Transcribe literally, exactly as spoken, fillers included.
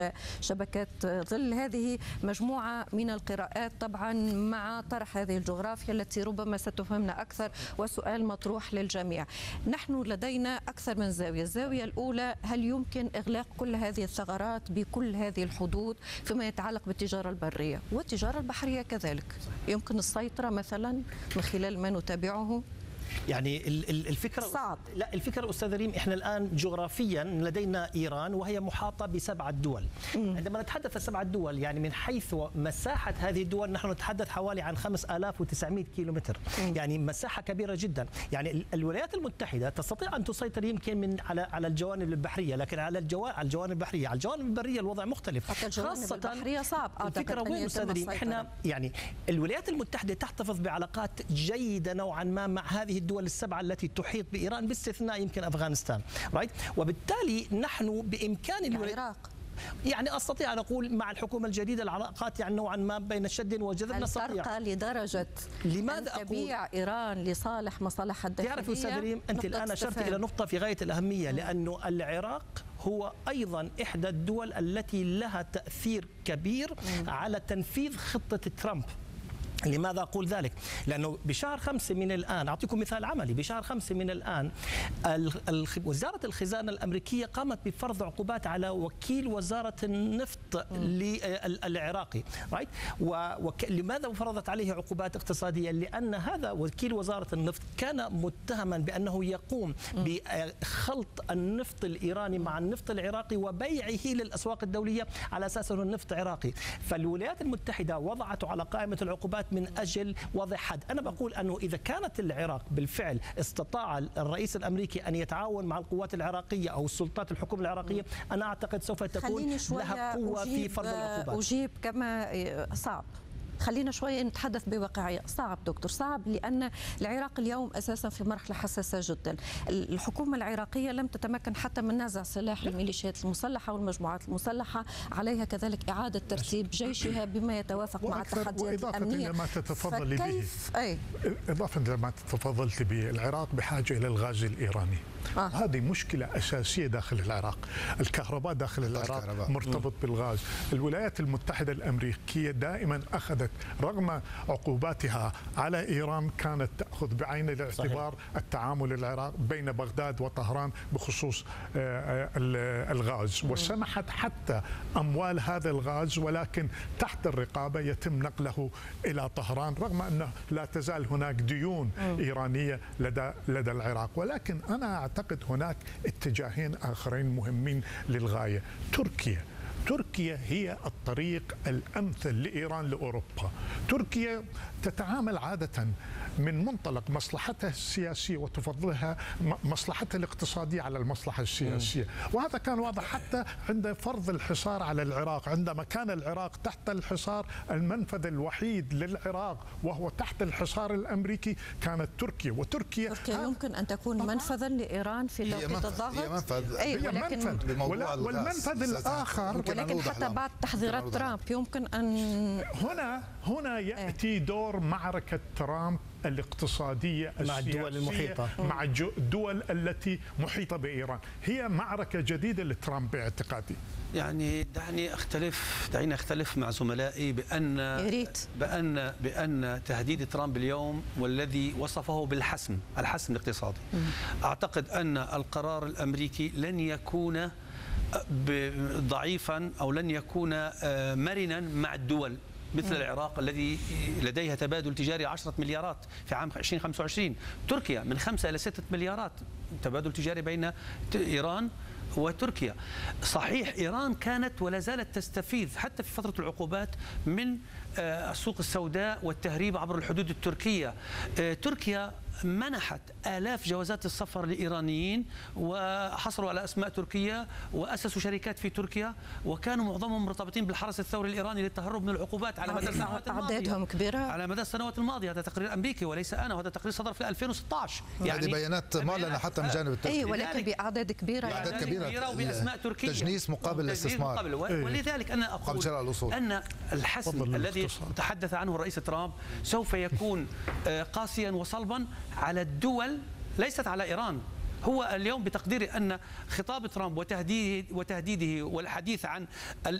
شبكات ظل. هذه مجموعة من القراءات طبعا مع طرح هذه الجغرافيا التي ربما ستفهمنا أكثر، وسؤال مطروح للجميع. نحن لدينا أكثر من زاوية. الزاوية الأولى، هل يمكن إغلاق كل هذه الثغرات بكل هذه الحدود فيما يتعلق بالتجارة البرية والتجارة البحرية كذلك؟ يمكن السيطرة مثلا من خلال ما نتابعه؟ يعني الفكرة صعب. لا الفكرة أستاذ ريم، إحنا الآن جغرافيا لدينا إيران وهي محاطة بسبعة دول. مم. عندما نتحدث عن سبعة دول يعني من حيث مساحة هذه الدول نحن نتحدث حوالي عن خمسة آلاف وتسعمائة كيلومتر. مم. يعني مساحة كبيرة جدا. يعني الولايات المتحدة تستطيع أن تسيطر يمكن من على على الجوانب البحرية، لكن على الجوانب على الجوانب البحرية على الجوانب البرية الوضع مختلف. حتى الجوانب البحرية صعب. الفكرة وين أستاذ ريم؟ إحنا يعني الولايات المتحدة تحتفظ بعلاقات جيدة نوعا ما مع هذه الدول السبعة التي تحيط بإيران باستثناء يمكن أفغانستان، رايت؟ وبالتالي نحن بإمكان العراق يعني أستطيع أن أقول مع الحكومة الجديدة العلاقات يعني نوعا ما بين شد وجذب نستطيع. ترقى لدرجة لماذا أن تبيع إيران لصالح مصالحها الداخلية؟ تعرف أستاذ ريم، أنت الآن أشرت إلى نقطة في غاية الأهمية، لأنه العراق هو أيضا إحدى الدول التي لها تأثير كبير م. على تنفيذ خطة ترامب. لماذا أقول ذلك؟ لأنه بشهر خمسة من الآن، أعطيكم مثال عملي، بشهر خمسة من الآن وزارة الخزانة الأمريكية قامت بفرض عقوبات على وكيل وزارة النفط العراقي، رايت؟ ولماذا فرضت عليه عقوبات اقتصادية؟ لأن هذا وكيل وزارة النفط كان متهما بأنه يقوم بخلط النفط الإيراني مع النفط العراقي وبيعه للأسواق الدولية على أساس أنه النفط عراقي. فالولايات المتحدة وضعته على قائمة العقوبات من أجل وضع حد. أنا بقول أنه إذا كانت العراق بالفعل استطاع الرئيس الأمريكي أن يتعاون مع القوات العراقية أو السلطات الحكومة العراقية، أنا أعتقد سوف تكون لها قوة في فرض العقوبات. أجيب كما صعب. خلينا شوية نتحدث بواقعية. صعب دكتور، صعب، لأن العراق اليوم أساسا في مرحلة حساسة جدا. الحكومة العراقية لم تتمكن حتى من نزع سلاح الميليشيات المسلحة والمجموعات المسلحة، عليها كذلك إعادة ترتيب جيشها بما يتوافق مع التحديات الأمنية. إلى ما تتفضل به أي. إضافة إلى ما تفضلت به، العراق بحاجة إلى الغاز الإيراني. آه. هذه مشكلة أساسية داخل العراق. الكهرباء داخل العراق الكهرباء. مرتبط م. بالغاز. الولايات المتحدة الأمريكية دائما أخذت رغم عقوباتها على إيران كانت تأخذ بعين الاعتبار صحيح. التعامل العراق بين بغداد وطهران بخصوص الغاز، وسمحت حتى أموال هذا الغاز ولكن تحت الرقابة يتم نقله إلى طهران، رغم أنه لا تزال هناك ديون إيرانية لدى لدى العراق. ولكن أنا أعتقد هناك اتجاهين آخرين مهمين للغاية. تركيا تركيا هي الطريق الأمثل لإيران لأوروبا. تركيا تتعامل عادة من منطلق مصلحتها السياسية وتفضلها مصلحتها الاقتصادية على المصلحة السياسية، وهذا كان واضح حتى عند فرض الحصار على العراق. عندما كان العراق تحت الحصار، المنفذ الوحيد للعراق وهو تحت الحصار الأمريكي كانت تركيا. وتركيا تركيا يمكن أن تكون منفذا لإيران في توقيت الضغط. هي منفذ، أي هي منفذ. والمنفذ الآخر، ولكن حتى بعد تحذيرات ترامب يمكن أن هنا هنا يأتي دور معركة ترامب الاقتصادية مع الدول المحيطة، مع الدول التي محيطة بإيران. هي معركة جديدة لترامب باعتقادي. يعني دعني أختلف دعيني أختلف مع زملائي بأن بأن بأن تهديد ترامب اليوم والذي وصفه بالحسم الحسم الاقتصادي. أعتقد أن القرار الأمريكي لن يكون ضعيفا أو لن يكون مرنا مع الدول مثل العراق الذي لديها تبادل تجاري عشرة مليارات في عام ألفين وخمسة وعشرين، تركيا من خمسة إلى ستة مليارات تبادل تجاري بين إيران وتركيا. صحيح إيران كانت ولا زالت تستفيد حتى في فترة العقوبات من السوق السوداء والتهريب عبر الحدود التركية. تركيا منحت آلاف جوازات السفر لإيرانيين وحصلوا على أسماء تركية وأسسوا شركات في تركيا، وكانوا معظمهم مرتبطين بالحرس الثوري الإيراني للتهرب من العقوبات على مدى السنوات الماضية. أعدادهم كبيرة على مدى السنوات الماضية. هذا تقرير أمريكي وليس أنا، وهذا تقرير صدر في ألفين وستة عشر. يعني هذه بيانات معلنة حتى من جانب التركي. أي ولكن بأعداد كبيرة. بأعداد كبيرة وبأسماء تركية. تجنيس مقابل الاستثمار. ولذلك أنا أقول أن الحسم الذي تحدث عنه الرئيس ترامب سوف يكون قاسيا وصلبا على الدول، ليست على إيران، هو اليوم بتقديري أن خطاب ترامب وتهديده وتهديده والحديث عن